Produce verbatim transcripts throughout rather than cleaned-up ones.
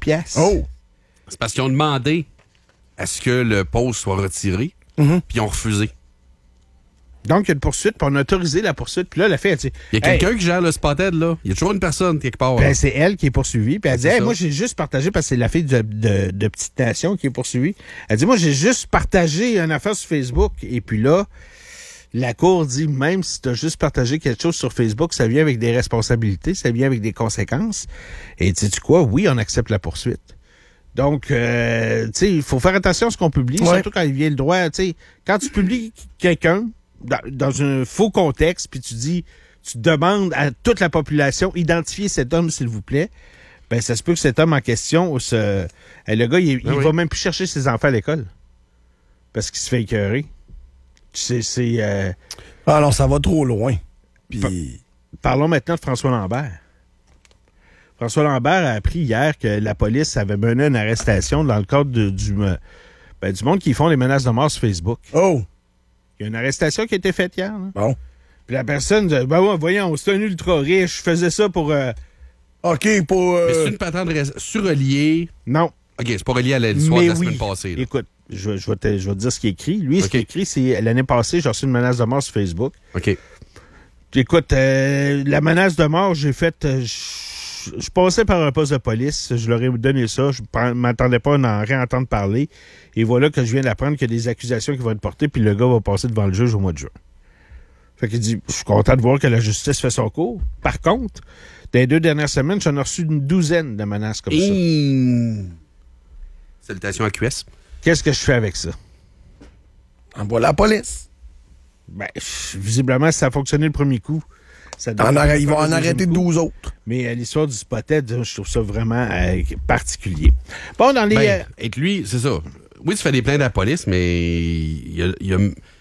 piastres. Oh! C'est parce qu'ils ont demandé à ce que le post soit retiré, Mm-hmm. puis ils ont refusé. Donc, il y a une poursuite, puis on a autorisé la poursuite. Puis là, la fille, elle dit... Il y a hey, quelqu'un qui gère le Spotted, là. Il y a toujours une personne quelque part. ben, là. c'est elle qui est poursuivie. Puis elle dit, C'est hey, ça. moi, j'ai juste partagé, parce que c'est la fille de, de, de Petite Nation qui est poursuivie. Elle dit, moi, j'ai juste partagé une affaire sur Facebook. Et puis là, la Cour dit, même si tu as juste partagé quelque chose sur Facebook, ça vient avec des responsabilités, ça vient avec des conséquences. Et tu sais quoi? Oui, on accepte la poursuite. Donc, euh, tu sais, il faut faire attention à ce qu'on publie, Ouais. surtout quand il vient le droit. Tu sais, quand tu publies quelqu'un dans, dans un faux contexte, puis tu dis, tu demandes à toute la population, identifiez cet homme, s'il vous plaît, ben ça se peut que cet homme en question, se, eh, le gars, il, il Ah oui. va même plus chercher ses enfants à l'école parce qu'il se fait écœurer. C'est, c'est, euh, Ah non, ça va trop loin. Puis... Pa- parlons maintenant de François Lambert. François Lambert a appris hier que la police avait mené une arrestation dans le cadre de- du, euh, ben, du monde qui font les menaces de mort sur Facebook. Oh! Il y a une arrestation qui a été faite hier. Là. Bon. Puis la personne dit, ben ouais, voyons, c'est un ultra riche, je faisais ça pour... euh, OK, pour... euh, Mais c'est une patente res- surreliée. Non. OK, c'est pas relié à l'histoire Mais de la oui. semaine passée. là. Écoute, je, je, vais te, je vais te dire ce qui est écrit. Lui, ce OK. qui est écrit, c'est l'année passée, j'ai reçu une menace de mort sur Facebook. OK. Écoute, euh, la menace de mort, j'ai fait... euh, je, je passais par un poste de police, je leur ai donné ça, je ne m'attendais pas à en réentendre parler. Et voilà que je viens d'apprendre qu'il y a des accusations qui vont être portées, puis le gars va passer devant le juge au mois de juin. Fait qu'il dit, je suis content de voir que la justice fait son cours. Par contre, dans les deux dernières semaines, j'en ai reçu une douzaine de menaces comme ça. Mmh. Salutations à Q S. Qu'est-ce que je fais avec ça? Envoie la police. Ben, visiblement, ça a fonctionné le premier coup. Ça doit En arrêt- ils faire vont le en deuxième arrêter coup. douze autres. Mais euh, l'histoire du Spotted, je trouve ça vraiment euh, particulier. Bon, dans les... Ben, euh, et que lui, c'est ça. Oui, tu fais des plaintes à la police, mais il y a, il y a-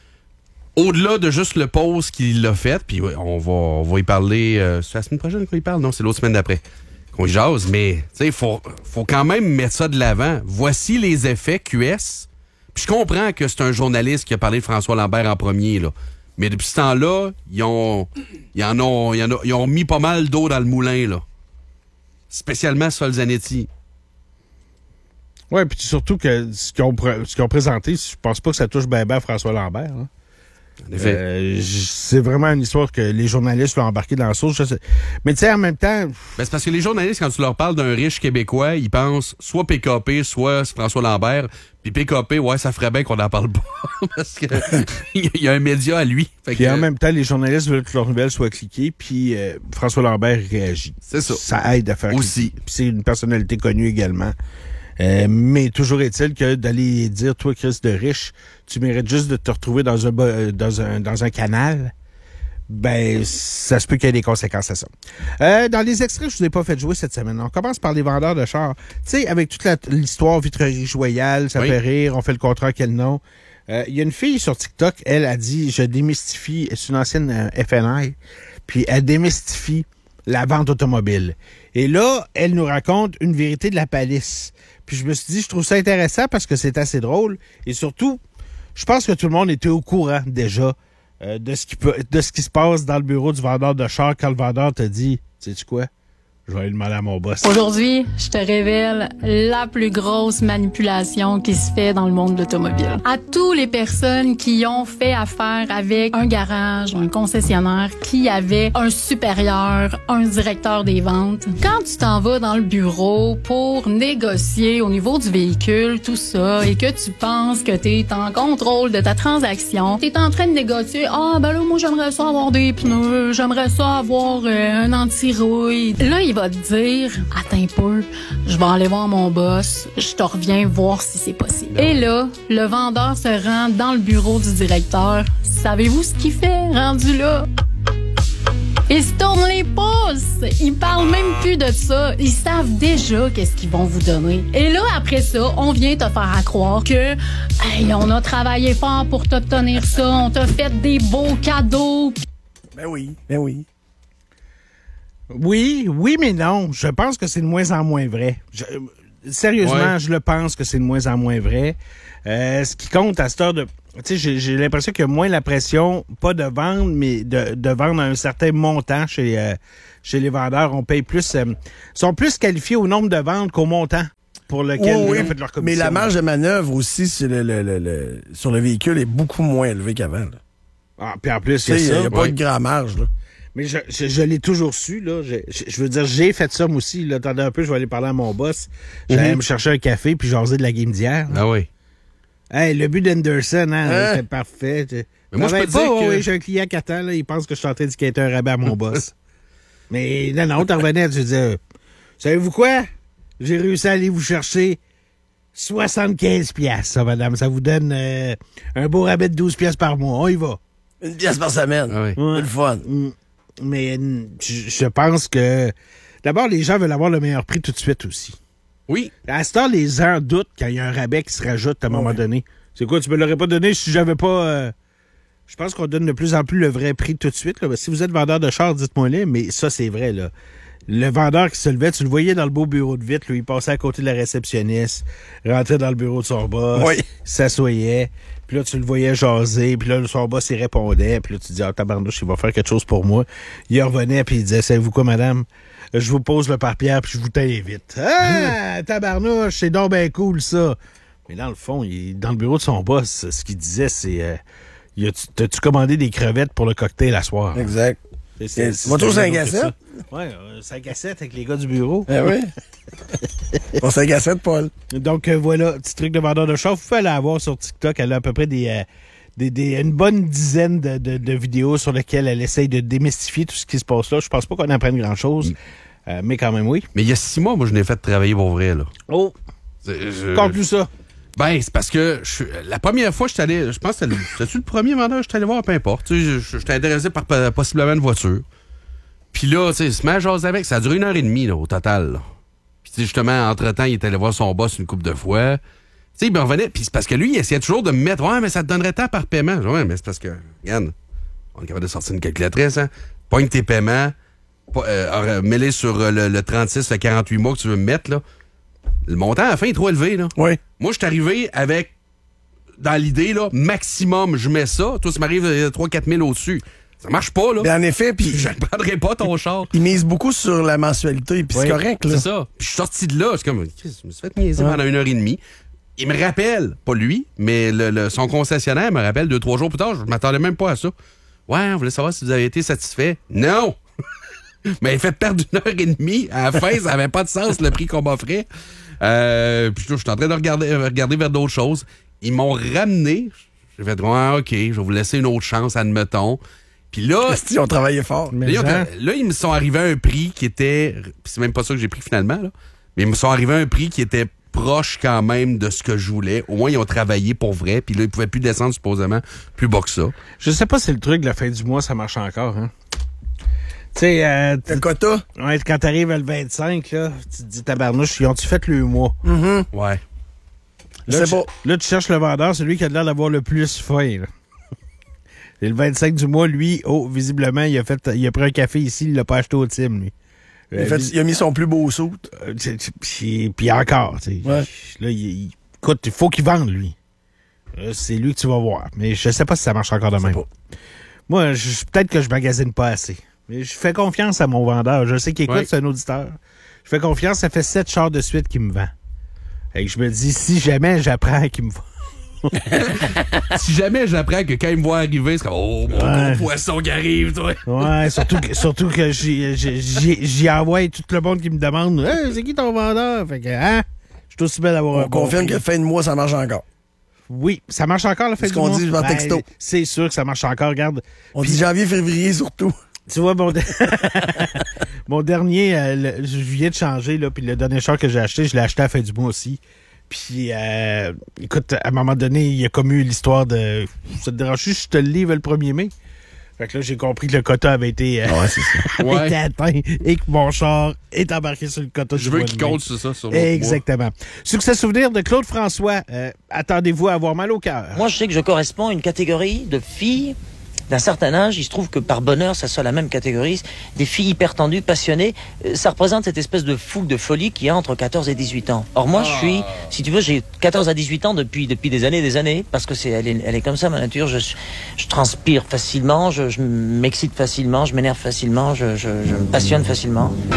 au-delà de juste le pause qu'il a fait, puis ouais, on va, on va y parler. Euh, c'est la semaine prochaine qu'on y parle? Non, c'est l'autre semaine d'après qu'on y jase. Mais, tu sais, il faut, faut quand même mettre ça de l'avant. Voici les effets Q S. Puis je comprends que c'est un journaliste qui a parlé de François Lambert en premier, là. Mais depuis ce temps-là, ils ont, ils en ont, ils en ont, ils ont mis pas mal d'eau dans le moulin, là. Spécialement Sol Zanetti. Oui, puis surtout que ce qu'ils ont, pr- ce qu'ils ont présenté, je pense pas que ça touche bien bien à François Lambert. Hein. En effet. Euh, j- c'est vraiment une histoire que les journalistes l'ont embarqué dans la sauce. Je sais. Mais tu sais, en même temps, Ben, c'est parce que les journalistes, quand tu leur parles d'un riche Québécois, ils pensent soit P K P, soit François Lambert. Puis P K P, ouais, ça ferait bien qu'on n'en parle pas. Parce que il y a un média à lui. Fait puis que, en même temps, les journalistes veulent que leur nouvelle soit cliquée, puis euh, François Lambert réagit. C'est ça. Ça aide à faire Aussi. cliquer. Puis c'est une personnalité connue également. Euh, mais toujours est-il que d'aller dire, toi, Chris de riche, tu mérites juste de te retrouver dans un, bo- dans un, dans un canal, ben, ça se peut qu'il y ait des conséquences à ça. Euh, dans les extraits que je vous ai pas fait jouer cette semaine, on commence par les vendeurs de chars. Tu sais, avec toute la- l'histoire Vitrerie Joyale, ça Oui. fait rire, on fait le contrat, quel nom. Euh, Il y a une fille sur TikTok, elle a dit, je démystifie, c'est une ancienne euh, F N I, puis elle démystifie la vente automobile. Et là, elle nous raconte une vérité de la palisse. Puis je me suis dit, je trouve ça intéressant parce que c'est assez drôle. Et surtout, je pense que tout le monde était au courant déjà euh, de ce qui peut, de ce qui se passe dans le bureau du vendeur de char quand le vendeur te dit, sais-tu quoi? Je vais aller demander à mon boss. Aujourd'hui, je te révèle la plus grosse manipulation qui se fait dans le monde de l'automobile. À toutes les personnes qui ont fait affaire avec un garage, un concessionnaire, qui avait un supérieur, un directeur des ventes, quand tu t'en vas dans le bureau pour négocier au niveau du véhicule, tout ça, et que tu penses que tu es en contrôle de ta transaction, tu es en train de négocier, ah ben là, moi j'aimerais ça avoir des pneus, j'aimerais ça avoir euh, un anti-rouille. Là, il va te dire, attends un peu, je vais aller voir mon boss, je te reviens voir si c'est possible. Et là, le vendeur se rend dans le bureau du directeur. Savez-vous ce qu'il fait, rendu là? Ils se tournent les pouces! Ils parlent même plus de ça. Ils savent déjà qu'est-ce qu'ils vont vous donner. Et là, après ça, on vient te faire à croire que hey, on a travaillé fort pour t'obtenir ça, on t'a fait des beaux cadeaux. Ben oui, ben oui. Oui, oui, mais non. Je pense que c'est de moins en moins vrai. Je- sérieusement, Ouais. je le pense que c'est de moins en moins vrai. Euh, ce qui compte à cette heure de... Tu sais, j'ai, j'ai l'impression qu'il y a moins la pression, pas de vendre, mais de, de vendre à un certain montant chez, euh, chez les vendeurs. On paye plus... euh, sont plus qualifiés au nombre de ventes qu'au montant. pour lequel Oui, ils oui, ont fait leur commission. mais la marge de manœuvre aussi sur le, le, le, le- sur le véhicule est beaucoup moins élevée qu'avant. là. Ah, puis en plus, Tu sais, il y il a n'y ça. a pas oui. de grand marge. Là. Mais je, je, je l'ai toujours su, là. Je, je, je veux dire, j'ai fait ça, moi aussi. Là, attendez un peu, je vais aller parler à mon boss. J'allais Mhm. me chercher un café, puis jaser de la game d'hier. Ah oui. Hey, le but d'Henderson, hein, Hein? c'était parfait. Je- Mais moi, je Travaille peux pas, dire ouais, que- ouais, j'ai un client qui attend, là, il pense que je suis en train de skater un rabais à mon boss. Mais non, non, t'en revenais, tu disais, savez-vous quoi? J'ai réussi à aller vous chercher soixante-quinze piastres, ça, madame. Ça vous donne euh, un beau rabais de douze piastres par mois. On y va. Une pièce par semaine. Ah oui. Ouais. C'est le fun. Mm. Mais mm, je je pense que... D'abord, les gens veulent avoir le meilleur prix tout de suite aussi. Oui. À ce temps, les gens doutent quand il y a un rabais qui se rajoute à un moment Ouais. donné. C'est quoi, tu me l'aurais pas donné si j'avais pas... euh, Je pense qu'on donne de plus en plus le vrai prix tout de suite. Là. Si vous êtes vendeur de char, dites-moi-le, mais ça, c'est vrai. Là. Le vendeur qui se levait, tu le voyais dans le beau bureau de vitre, lui, il passait à côté de la réceptionniste, rentrait dans le bureau de son boss, Oui. s'assoyait, puis là, tu le voyais jaser, puis là, son boss, il répondait, puis là, tu dis, ah, tabarnouche, il va faire quelque chose pour moi. Il revenait, puis il disait, savez-vous quoi, madame? Je vous pose le par-pierre, puis je vous t'invite. Ah, tabarnouche, c'est donc bien cool, ça. Mais dans le fond, il, dans le bureau de son boss, ce qu'il disait, c'est, euh, y a-tu- t'as-tu commandé des crevettes pour le cocktail à soir? Exact. C'est- c'est- c'est- Vas-tu au c'est cinq à que sept? ça. Ouais, euh, cinq à sept avec les gars du bureau. Eh oui. Pour cinq à sept, Paul. Donc euh, voilà, petit truc de vendeur de char. Vous pouvez aller la voir sur TikTok. Elle a à peu près des, euh, des, des- une bonne dizaine de, de, de vidéos sur lesquelles elle essaye de démystifier tout ce qui se passe là. Je pense pas qu'on apprenne grand-chose, euh, mais quand même oui. Mais il y a six mois, moi, je l'ai fait travailler pour vrai, là. Oh, C'est- je- conclue ça. Ben, c'est parce que je, suis- la première fois que je suis allé, je pense que c'était le, c'était-tu le premier vendeur que je suis allé voir, peu importe. Tu sais, je, je, j'étais intéressé par pa- possiblement une voiture. Puis là, tu sais, se met à jaser avec. Ça a duré une heure et demie, là, au total. là. Puis tu sais, justement, entre-temps, il est allé voir son boss une couple de fois. Tu sais, il me revenait. Puis c'est parce que lui, il essayait toujours de me mettre, ouais, mais ça te donnerait tant par paiement. Je dis, ouais, mais c'est parce que, regarde, on est capable de sortir une calculatrice, hein. Pogne tes paiements, pas- euh, mêlé sur euh, le, le trente-six, le quarante-huit mois que tu veux me mettre, là. Le montant, à la fin, est trop élevé, là. Oui. Moi, je suis arrivé avec, dans l'idée, là, maximum, je mets ça. Toi, ça m'arrive trois quatre mille au-dessus. Ça marche pas, là. Mais en effet, puis Je ne prendrai pas ton char. il mise beaucoup sur la mensualité, puis Oui, c'est correct, là. C'est ça. Puis je suis sorti de là. Je suis comme, Christ, je me suis fait niaiser Ouais. pendant une heure et demie. Il me rappelle, pas lui, mais le, le- son concessionnaire me rappelle deux, trois jours plus tard. Je m'attendais même pas à ça. Ouais, on voulait savoir si vous avez été satisfait. Non! Mais il fait perdre une heure et demie. À la fin, ça n'avait pas de sens, le prix qu'on m'offrait. Euh, puis je suis en train de regarder, regarder vers d'autres choses. Ils m'ont ramené. J'ai fait, ouais, OK, je vais vous laisser une autre chance, admettons. Puis là, Esti, on travaillait fort. Mais Là, ils ont- hein, là, ils me sont arrivés à un prix qui était. Puis c'est même pas ça que j'ai pris finalement, là. Mais ils me sont arrivés à un prix qui était proche quand même de ce que je voulais. Au moins, ils ont travaillé pour vrai. Puis là, ils pouvaient plus descendre supposément plus bas que ça. je sais pas si le truc de la fin du mois, ça marche encore. Hein. Tu sais, euh, Le quota? ouais, quand t'arrives à le vingt-cinq, là, tu te dis, tabarnouche, ils ont-tu fait le mois? Mhm. Ouais. Je Là, sais pas. tu- Là, tu cherches le vendeur, c'est lui qui a l'air d'avoir le plus faim. Là. Et le vingt-cinq du mois, lui, oh, visiblement, il a fait, il a pris un café ici, il l'a pas acheté au team, lui. Il a, Euh, fait- vis- il a mis son plus beau saut. euh, tu sais, Puis puis encore, tu sais. Ouais. Là, il, il- écoute, il faut qu'il vende, lui. Là, c'est lui que tu vas voir. Mais je sais pas si ça marche encore de même. pas. Moi, je- peut-être que je magasine pas assez. Mais je fais confiance à mon vendeur. Je sais qu'il écoute, Ouais. c'est un auditeur. Je fais confiance, ça fait sept chars de suite qu'il me vend. Et que je me dis, si jamais j'apprends qu'il me vend. Si jamais j'apprends que quand ils me voient arriver, c'est comme, oh, mon Ouais. gros poisson qui arrive, toi. Ouais, surtout que, surtout que j'y, j'y- j'y- j'y envoie tout le monde qui me demande, hey, c'est qui ton vendeur? Fait que, hein? Je suis aussi bien d'avoir un On bon confirme prix. que fin de mois, ça marche encore. Oui, ça marche encore la fin C'est du ce qu'on mois? dit par Ben, texto. C'est sûr que ça marche encore. Regarde, On dit janvier, février surtout. tu vois, mon, de- mon dernier, euh, le- je viens de changer, là, puis le dernier char que j'ai acheté, je l'ai acheté à la fin du mois aussi. Puis, euh, écoute, à un moment donné, il y a comme eu l'histoire de... Ça te dérange si je te le livre le premier mai? Fait que là, j'ai compris que le quota avait été, euh, Ouais, c'est ça. avait Ouais. été atteint et que mon char est embarqué sur le quota Je du veux mois qu'ils de mai. comptent sur ça, sur l'autre Exactement. Succès souvenir de Claude François. Euh, attendez-vous à avoir mal au cœur. Moi, je sais que je corresponds à une catégorie de filles d'un certain âge. Il se trouve que par bonheur, ça soit la même catégorie. Des filles hyper tendues, passionnées. Euh, Ça représente cette espèce de foule de folie qui a entre quatorze et dix-huit ans. Or, moi, je suis, si tu veux, j'ai quatorze à dix-huit ans depuis, depuis des années et des années, parce que c'est, elle est, elle est comme ça, ma nature. Je, je transpire facilement, je, je m'excite facilement, je m'énerve facilement, je, je, je me passionne facilement. Je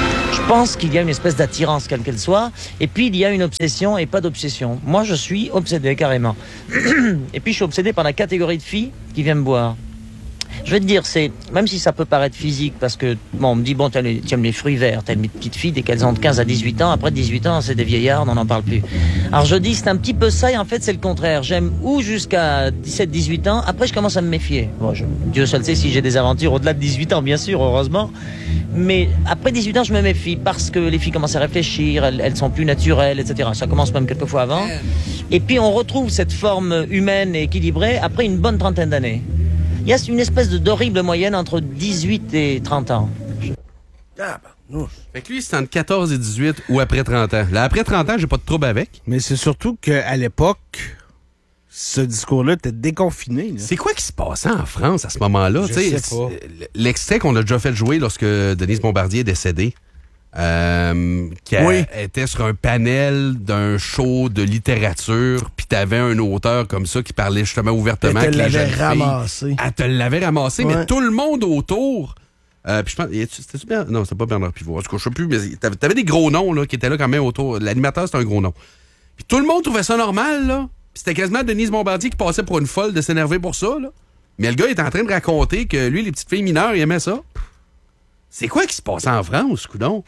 pense qu'il y a une espèce d'attirance, quelle qu'elle soit, et puis il y a une obsession et pas d'obsession. Moi, je suis obsédé, carrément. Et puis, je suis obsédé par la catégorie de filles qui viennent me boire. Je vais te dire, c'est, même si ça peut paraître physique, parce que, bon, on me dit, bon, tu aimes les fruits verts, tu aimes les petites filles dès qu'elles ont de quinze à dix-huit ans, après dix-huit ans, c'est des vieillards, on n'en parle plus. Alors je dis, c'est un petit peu ça, et en fait, c'est le contraire. J'aime ou jusqu'à dix-sept dix-huit ans, après, je commence à me méfier. Bon, je, Dieu seul sait si j'ai des aventures au-delà de dix-huit ans, bien sûr, heureusement. Mais après dix-huit ans, je me méfie, parce que les filles commencent à réfléchir, elles, elles sont plus naturelles, et cetera. Ça commence même quelques fois avant. Et puis, on retrouve cette forme humaine et équilibrée après une bonne trentaine d'années. Il y a une espèce de d'horrible moyenne entre dix-huit et trente ans. Ah, bah, non. Fait que lui, c'est entre quatorze et dix-huit ou après trente ans. Là, après trente ans, j'ai pas de trouble avec. Mais c'est surtout qu'à l'époque, ce discours-là était déconfiné. Là. C'est quoi qui se passait en France à ce moment-là? Je T'sais, sais pas. L'extrait qu'on a déjà fait jouer lorsque Denise Bombardier est décédée, euh, qui a- Oui. était sur un panel d'un show de littérature, puis t'avais un auteur comme ça qui parlait justement ouvertement Elle que te les l'avait jeunes filles- ramassé. Elle te l'avait ramassé, Ouais. mais tout le monde autour... Euh, puis je pense, c'était bien, non, c'était pas Bernard Pivot. En tout cas, je sais plus, mais t'avais, t'avais des gros noms là qui étaient là quand même autour. L'animateur, c'était un gros nom. Puis tout le monde trouvait ça normal là. Puis c'était quasiment Denise Bombardier qui passait pour une folle de s'énerver pour ça là. Mais le gars est en train de raconter que lui, les petites filles mineures, il aimait ça. C'est quoi qui se passait en France, coudon?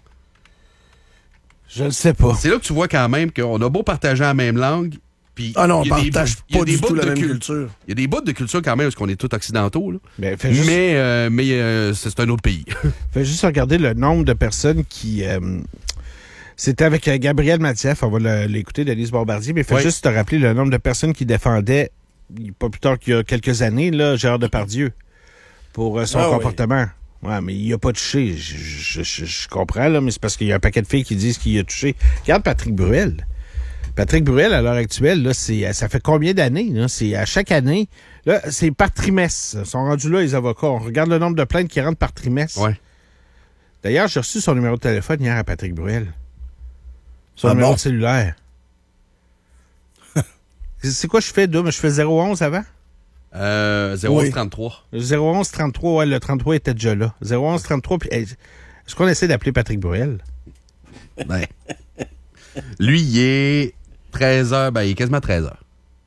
Je ne sais pas. C'est là que tu vois quand même qu'on a beau partager la même langue. Puis Ah non, on il y a des partage bouts- il y a pas des du bouts tout la de même cul- culture. Il y a des bouts de culture quand même parce qu'on est tous occidentaux là. Mais fais juste, Mais, euh, mais euh, c'est c'est un autre pays. fais juste regarder le nombre de personnes qui... euh, c'était avec euh, Gabriel Matieff, on va le- l'écouter, Denise Bombardier, mais fais Oui. juste te rappeler le nombre de personnes qui défendaient, pas plus tard qu'il y a quelques années, là, Gérard Depardieu, pour euh, son Ah oui. comportement. Ouais, mais il a pas touché. Je, je, je- je comprends, là, mais c'est parce qu'il y a un paquet de filles qui disent qu'il a touché. Regarde Patrick Bruel. Patrick Bruel, à l'heure actuelle, là, c'est, ça fait combien d'années? Là? C'est à chaque année. Là, c'est par trimestre. Ils sont rendus là, les avocats. On regarde le nombre de plaintes qui rentrent par trimestre. Ouais. D'ailleurs, j'ai reçu son numéro de téléphone hier à Patrick Bruel. Son Ah numéro bon? de cellulaire. C'est quoi je fais, là? Je fais zéro onze avant? Euh, zéro Oui. trente-trois. zéro onze trente-trois, ouais, le trente-trois était déjà là. zéro onze trente-trois, puis hey, est-ce qu'on essaie d'appeler Patrick Bruel? Ben. Lui, il est treize heures, ben, il est quasiment treize heures.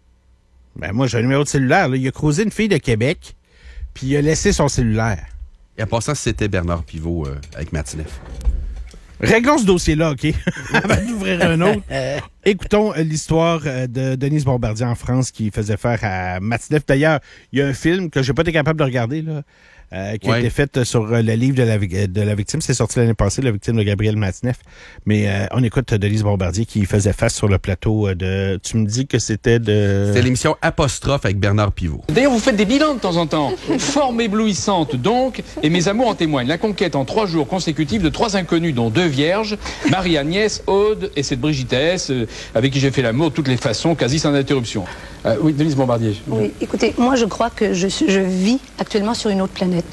Ben moi, j'ai un numéro de cellulaire. Là. Il a croisé une fille de Québec, puis il a laissé son cellulaire. Et en passant, c'était Bernard Pivot euh, avec Matineff. Réglons ce dossier-là, OK? Avant d'ouvrir un autre. Écoutons euh, l'histoire euh, de Denise Bombardier en France qui faisait faire à Matineff. D'ailleurs, il y a un film que j'ai pas été capable de regarder, là, euh, qui a Ouais. été fait sur euh, le livre de la, vi- de la victime. C'est sorti l'année passée, la victime de Gabriel Matineff. Mais euh, on écoute euh, Denise Bombardier qui faisait face sur le plateau euh, de... Tu me dis que c'était de... C'était l'émission Apostrophe avec Bernard Pivot. D'ailleurs, vous faites des bilans de temps en temps. Forme éblouissante donc, et mes amours en témoignent. La conquête en trois jours consécutifs de trois inconnus, dont deux vierges, Marie-Agnès, Aude et cette Brigitesse, euh, avec qui j'ai fait l'amour de toutes les façons, quasi sans interruption. Euh, oui, Denise Bombardier. Oui, écoutez, moi je crois que je, suis- je vis actuellement sur une autre planète.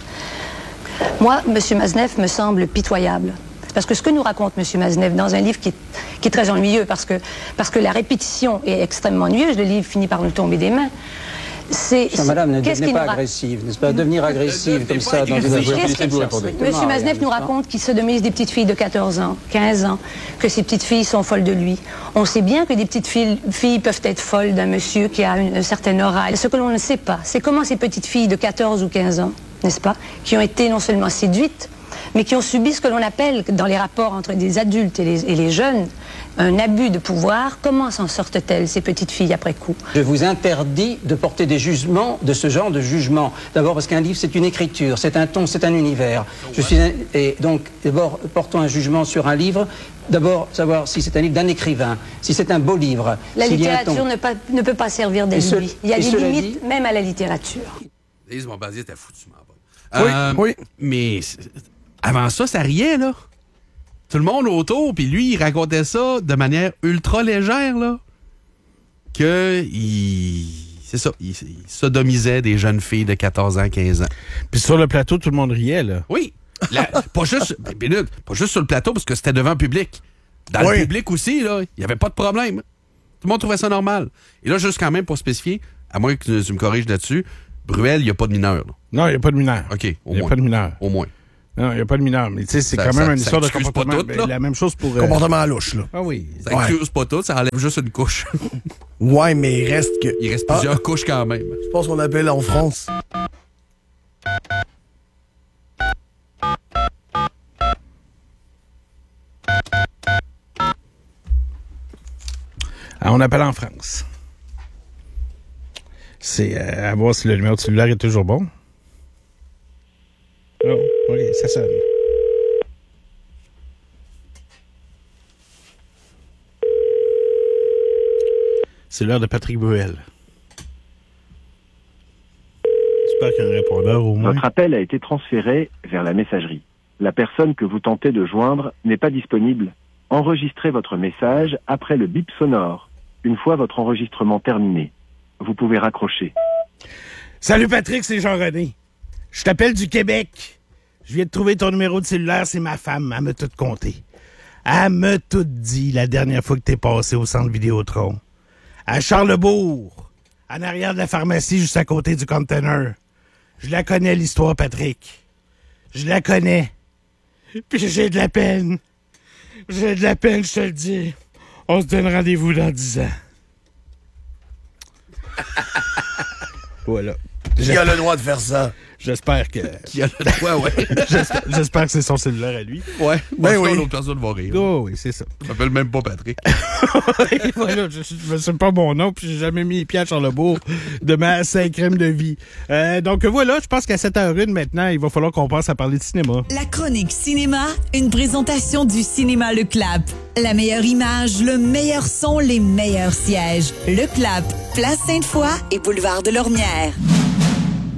Moi, M. Maznev me semble pitoyable. Parce que ce que nous raconte M. Maznev dans un livre qui est, qui est très ennuyeux, parce que, parce que la répétition est extrêmement ennuyeuse, le livre finit par nous tomber des mains. C'est, Chère madame, ne qu'est-ce devenez qu'il pas nous ra- agressive, n'est-ce pas? Devenir agressive comme ça dans une Qu'est-ce voiture. qu'il- vous répondre. Monsieur Maznev nous raconte qu'il sodomise des petites filles de quatorze ans, quinze ans, que ces petites filles sont folles de lui. On sait bien que des petites filles, filles peuvent être folles d'un monsieur qui a une, une certaine aura. Ce que l'on ne sait pas, c'est comment ces petites filles de quatorze ou quinze ans, n'est-ce pas, qui ont été non seulement séduites, mais qui ont subi ce que l'on appelle, dans les rapports entre des adultes et les, et les jeunes, un abus de pouvoir. Comment s'en sortent-elles, ces petites filles, après coup? Je vous interdis de porter des jugements, de ce genre de jugement. D'abord parce qu'un livre, c'est une écriture, c'est un ton, c'est un univers. Je suis un- Et donc, d'abord, portons un jugement sur un livre. D'abord, savoir si c'est un livre d'un écrivain, si c'est un beau livre. La s'il y a un littérature ton. ne, pas- ne peut pas servir Et ce- d'alibi. Il y a et des cela limites, dit- même à la littérature. Denise Bombardier était foutument bonne. Oui, Euh, oui. Mais c'est- avant ça, ça riait, là. Tout le monde autour, puis lui, il racontait ça de manière ultra légère, là. Que il. C'est ça, il, il sodomisait des jeunes filles de quatorze ans, quinze ans. Puis sur le plateau, tout le monde riait, là. Oui. La- pas, juste, ben, minute, pas juste sur le plateau, parce que c'était devant le public. Dans Oui. le public aussi, là, il n'y avait pas de problème. Tout le monde trouvait ça normal. Et là, juste quand même pour spécifier, à moins que tu me corriges là-dessus, Bruel, il n'y a pas de mineur. là. Non, il n'y a pas de mineur. OK, au Il n'y a moins. pas de mineur. Au moins. Non, il n'y a pas de mineur, mais tu sais, c'est Ça- quand même ça- une ça histoire de excuse pas comportement. tout, Ben, là. la même chose pour... euh, Comportement louche, là. Ah oui. Ça Ouais. excuse pas tout, ça enlève juste une couche. Ouais, mais il reste que... Il reste Ah, plusieurs couches quand même. je pense qu'on appelle en France. Ah, on appelle en France. C'est euh, à voir si le numéro de cellulaire est toujours bon. Oh, OK, ça sonne. C'est l'heure de Patrick Bruel. J'espère qu'il y a un répondeur au moins. Votre appel a été transféré vers la messagerie. La personne que vous tentez de joindre n'est pas disponible. Enregistrez votre message après le bip sonore. Une fois votre enregistrement terminé, vous pouvez raccrocher. Salut Patrick, c'est Jean-René. Je t'appelle du Québec. Je viens de trouver ton numéro de cellulaire, c'est ma femme. Elle m'a tout compté. Elle m'a tout dit la dernière fois que t'es passé au centre Vidéotron. À Charlebourg, en arrière de la pharmacie, juste à côté du container. Je la connais, l'histoire, Patrick. Je la connais. Puis j'ai de la peine. J'ai de la peine, je te le dis. On se donne rendez-vous dans dix ans. Voilà. Qui a le droit de faire ça? J'espère que... Qui a le droit, ouais. J'espère, j'espère que c'est son cellulaire à lui. Ouais. Ben Moi, oui. l'autre personne va rire. Oh oui, c'est ça. Je m'appelle même pas Patrick. Et voilà, je ne sais pas mon nom, puis j'ai jamais mis les pieds à Charlebourg de ma cinquième de vie. Euh, donc voilà, je pense qu'à sept heures une maintenant, il va falloir qu'on passe à parler de cinéma. La chronique cinéma, une présentation du cinéma Le Clap. La meilleure image, le meilleur son, les meilleurs sièges. Le Clap, Place Sainte-Foy et Boulevard de Lormière.